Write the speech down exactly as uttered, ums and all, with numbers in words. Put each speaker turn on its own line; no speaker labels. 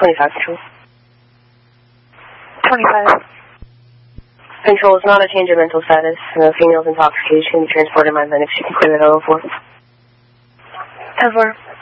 twenty-five, Control.
twenty-five.
Control, it's not a change of mental status. The female's intoxicated. She can be transported in my clinic. She can clear that over for.
ten four.